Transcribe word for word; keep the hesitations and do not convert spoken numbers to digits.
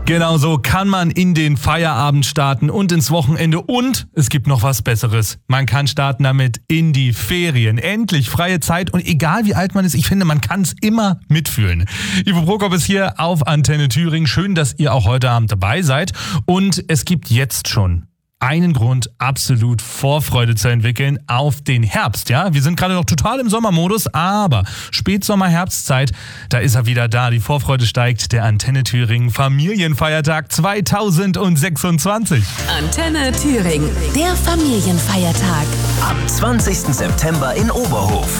Genau so kann man in den Feierabend starten und ins Wochenende. Und es gibt noch was Besseres. Man kann starten damit in die Ferien. Endlich freie Zeit und egal wie alt man ist, ich finde, man kann es immer mitfühlen. Ivo Prokop ist hier auf Antenne Thüringen. Schön, dass ihr auch heute Abend dabei seid. Und es gibt jetzt schon einen Grund, absolut Vorfreude zu entwickeln auf den Herbst. Ja, wir sind gerade noch total im Sommermodus, aber Spätsommer, Herbstzeit, da ist er wieder da. Die Vorfreude steigt. Der Antenne Thüringen Familienfeiertag zweitausendsechsundzwanzig. Antenne Thüringen, der Familienfeiertag. Am zwanzigsten September in Oberhof.